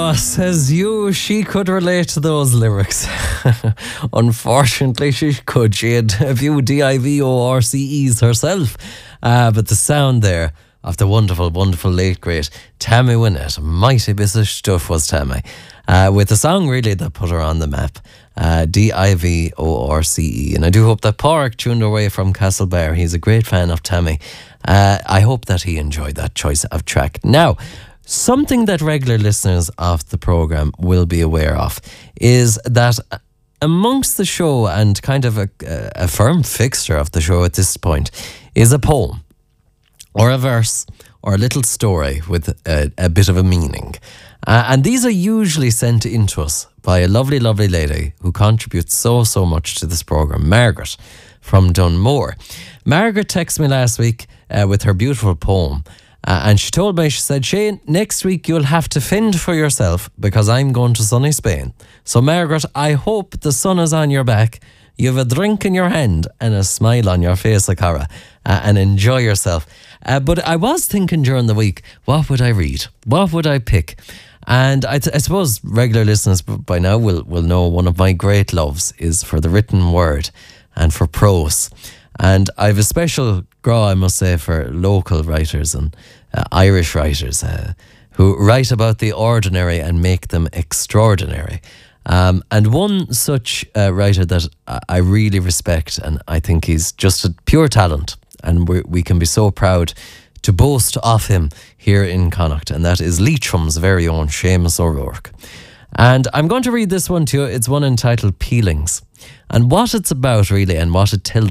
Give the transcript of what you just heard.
Oh, says you, she could relate to those lyrics. Unfortunately, she could. She had a few DIVORCEs herself. But the sound there of the wonderful, wonderful late great Tammy Wynette, mighty bit of stuff was Tammy. With the song really that put her on the map, DIVORCE. And I do hope that Pádraig tuned away from Castlebar. He's a great fan of Tammy. I hope that he enjoyed that choice of track. Now, something that regular listeners of the programme will be aware of is that amongst the show, and kind of a firm fixture of the show at this point, is a poem or a verse or a little story with a bit of a meaning. And these are usually sent in to us by a lovely, lovely lady who contributes so much to this programme, Margaret from Dunmore. Margaret texted me last week with her beautiful poem. And she told me, she said, Shane, next week you'll have to fend for yourself because I'm going to sunny Spain. So Margaret, I hope the sun is on your back, you have a drink in your hand and a smile on your face, Akara, and enjoy yourself. But I was thinking during the week, what would I read? What would I pick? And I suppose regular listeners by now will know one of my great loves is for the written word and for prose. And I have a special graw, I must say, for local writers and Irish writers who write about the ordinary and make them extraordinary. And one such writer that I really respect, and I think he's just a pure talent, and we can be so proud to boast of him here in Connacht, and that is Leitrim's very own Seamus O'Rourke. And I'm going to read this one to you. It's one entitled Peelings. And what it's about really, and what it tells